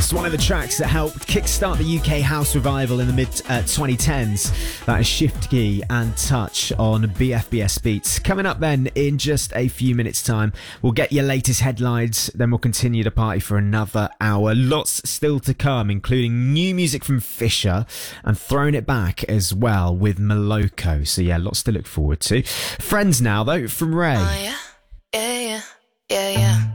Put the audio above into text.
Just one of the tracks that helped kickstart the UK house revival in the mid-2010s. That is Shift Key and Touch on BFBS Beats. Coming up then in just a few minutes' time, we'll get your latest headlines, then we'll continue to party for another hour. Lots still to come, including new music from Fisher and Throwing It Back as well with Moloko. So yeah, lots to look forward to. Friends now though, from Ray. Oh yeah, yeah, yeah, yeah, yeah.